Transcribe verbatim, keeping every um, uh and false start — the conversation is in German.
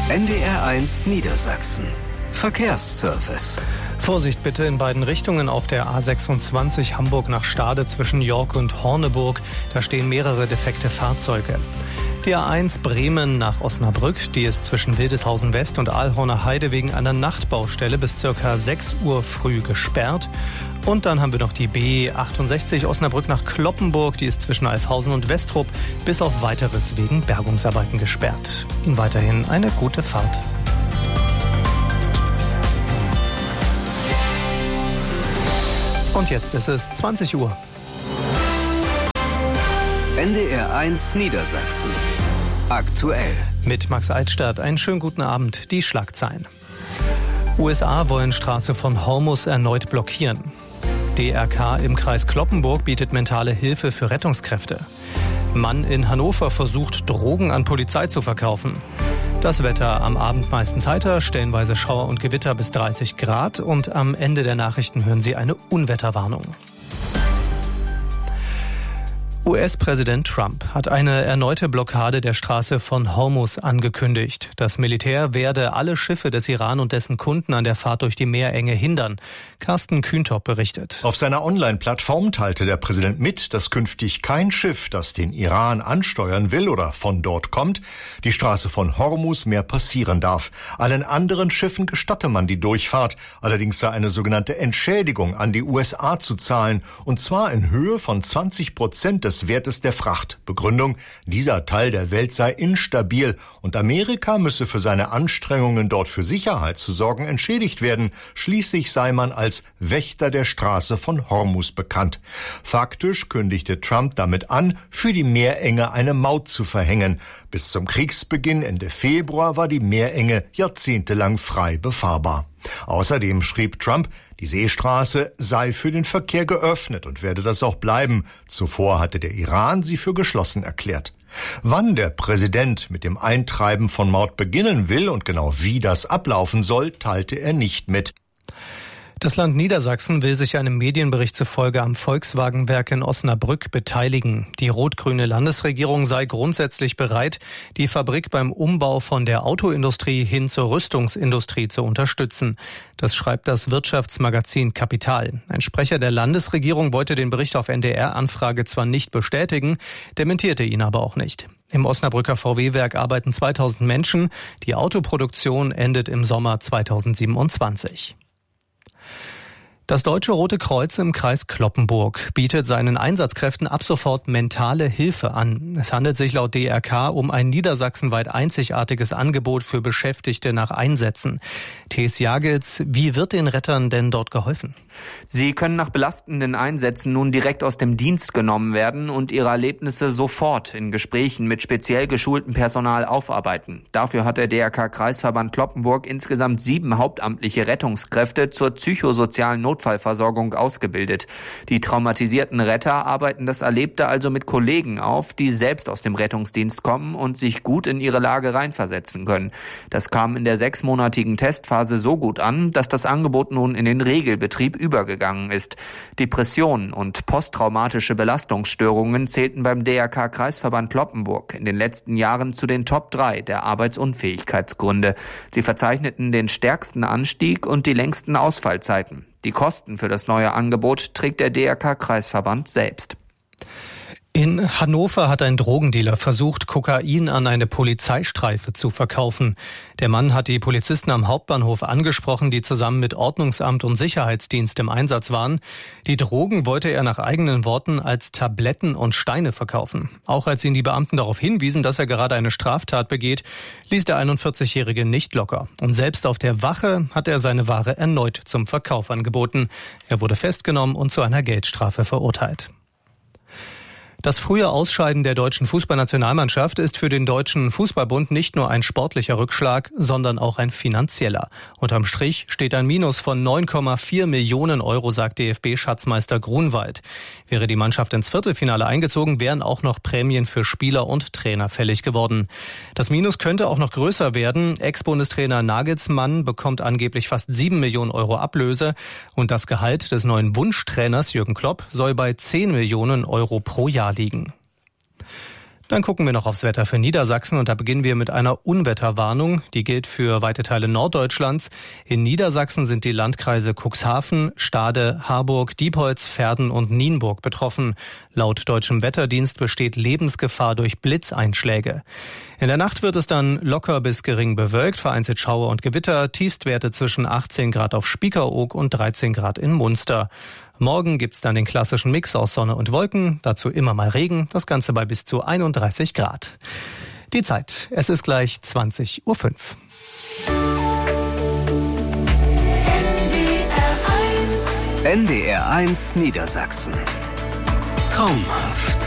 N D R eins Niedersachsen. Verkehrsservice. Vorsicht bitte in beiden Richtungen auf der A sechsundzwanzig Hamburg nach Stade zwischen York und Horneburg. Da stehen mehrere defekte Fahrzeuge. Die A eins Bremen nach Osnabrück, die ist zwischen Wildeshausen West und Aalhorner Heide wegen einer Nachtbaustelle bis ca. sechs Uhr früh gesperrt. Und dann haben wir noch die B achtundsechzig Osnabrück nach Cloppenburg, die ist zwischen Alfhausen und Westrup bis auf Weiteres wegen Bergungsarbeiten gesperrt. Ihnen weiterhin eine gute Fahrt. Und jetzt ist es zwanzig Uhr. N D R eins Niedersachsen. Aktuell. Mit Max Altstadt. Einen schönen guten Abend. Die Schlagzeilen. U S A wollen Straße von Hormuz erneut blockieren. D R K im Kreis Cloppenburg bietet mentale Hilfe für Rettungskräfte. Mann in Hannover versucht, Drogen an Polizei zu verkaufen. Das Wetter am Abend meistens heiter, stellenweise Schauer und Gewitter bis dreißig Grad. Und am Ende der Nachrichten hören Sie eine Unwetterwarnung. U S-Präsident Trump hat eine erneute Blockade der Straße von Hormuz angekündigt. Das Militär werde alle Schiffe des Iran und dessen Kunden an der Fahrt durch die Meerenge hindern. Carsten Kühntop berichtet. Auf seiner Online-Plattform teilte der Präsident mit, dass künftig kein Schiff, das den Iran ansteuern will oder von dort kommt, die Straße von Hormuz mehr passieren darf. Allen anderen Schiffen gestatte man die Durchfahrt. Allerdings sei eine sogenannte Entschädigung an die U S A zu zahlen, und zwar in Höhe von zwanzig Prozent des des Wertes der Fracht. Begründung: Dieser Teil der Welt sei instabil und Amerika müsse für seine Anstrengungen, dort für Sicherheit zu sorgen, entschädigt werden. Schließlich sei man als Wächter der Straße von Hormuz bekannt. Faktisch kündigte Trump damit an, für die Meerenge eine Maut zu verhängen. Bis zum Kriegsbeginn Ende Februar war die Meerenge jahrzehntelang frei befahrbar. Außerdem schrieb Trump, die Seestraße sei für den Verkehr geöffnet und werde das auch bleiben. Zuvor hatte der Iran sie für geschlossen erklärt. Wann der Präsident mit dem Eintreiben von Maut beginnen will und genau wie das ablaufen soll, teilte er nicht mit. Das Land Niedersachsen will sich einem Medienbericht zufolge am Volkswagenwerk in Osnabrück beteiligen. Die rot-grüne Landesregierung sei grundsätzlich bereit, die Fabrik beim Umbau von der Autoindustrie hin zur Rüstungsindustrie zu unterstützen. Das schreibt das Wirtschaftsmagazin Kapital. Ein Sprecher der Landesregierung wollte den Bericht auf N D R-Anfrage zwar nicht bestätigen, dementierte ihn aber auch nicht. Im Osnabrücker V W-Werk arbeiten zweitausend Menschen. Die Autoproduktion endet im Sommer zweitausendsiebenundzwanzig. Das Deutsche Rote Kreuz im Kreis Cloppenburg bietet seinen Einsatzkräften ab sofort mentale Hilfe an. Es handelt sich laut D R K um ein niedersachsenweit einzigartiges Angebot für Beschäftigte nach Einsätzen. Thes Jagels, wie wird den Rettern denn dort geholfen? Sie können nach belastenden Einsätzen nun direkt aus dem Dienst genommen werden und ihre Erlebnisse sofort in Gesprächen mit speziell geschultem Personal aufarbeiten. Dafür hat der D R K-Kreisverband Cloppenburg insgesamt sieben hauptamtliche Rettungskräfte zur psychosozialen Notfallversorgung ausgebildet. Die traumatisierten Retter arbeiten das Erlebte also mit Kollegen auf, die selbst aus dem Rettungsdienst kommen und sich gut in ihre Lage reinversetzen können. Das kam in der sechsmonatigen Testphase so gut an, dass das Angebot nun in den Regelbetrieb übergegangen ist. Depressionen und posttraumatische Belastungsstörungen zählten beim D R K-Kreisverband Cloppenburg in den letzten Jahren zu den Top drei der Arbeitsunfähigkeitsgründe. Sie verzeichneten den stärksten Anstieg und die längsten Ausfallzeiten. Die Kosten für das neue Angebot trägt der D R K-Kreisverband selbst. In Hannover hat ein Drogendealer versucht, Kokain an eine Polizeistreife zu verkaufen. Der Mann hat die Polizisten am Hauptbahnhof angesprochen, die zusammen mit Ordnungsamt und Sicherheitsdienst im Einsatz waren. Die Drogen wollte er nach eigenen Worten als Tabletten und Steine verkaufen. Auch als ihn die Beamten darauf hinwiesen, dass er gerade eine Straftat begeht, ließ der einundvierzigjährige nicht locker. Und selbst auf der Wache hat er seine Ware erneut zum Verkauf angeboten. Er wurde festgenommen und zu einer Geldstrafe verurteilt. Das frühe Ausscheiden der deutschen Fußballnationalmannschaft ist für den Deutschen Fußballbund nicht nur ein sportlicher Rückschlag, sondern auch ein finanzieller. Unterm Strich steht ein Minus von neun Komma vier Millionen Euro, sagt D F B-Schatzmeister Grunwald. Wäre die Mannschaft ins Viertelfinale eingezogen, wären auch noch Prämien für Spieler und Trainer fällig geworden. Das Minus könnte auch noch größer werden. Ex-Bundestrainer Nagelsmann bekommt angeblich fast sieben Millionen Euro Ablöse und das Gehalt des neuen Wunschtrainers Jürgen Klopp soll bei zehn Millionen Euro pro Jahr liegen. Dann gucken wir noch aufs Wetter für Niedersachsen und da beginnen wir mit einer Unwetterwarnung. Die gilt für weite Teile Norddeutschlands. In Niedersachsen sind die Landkreise Cuxhaven, Stade, Harburg, Diepholz, Verden und Nienburg betroffen. Laut Deutschem Wetterdienst besteht Lebensgefahr durch Blitzeinschläge. In der Nacht wird es dann locker bis gering bewölkt, vereinzelt Schauer und Gewitter, Tiefstwerte zwischen achtzehn Grad auf Spiekeroog und dreizehn Grad in Munster. Morgen gibt's dann den klassischen Mix aus Sonne und Wolken, dazu immer mal Regen, das Ganze bei bis zu einunddreißig Grad. Die Zeit, es ist gleich zwanzig Uhr fünf. N D R eins Niedersachsen. Traumhaft.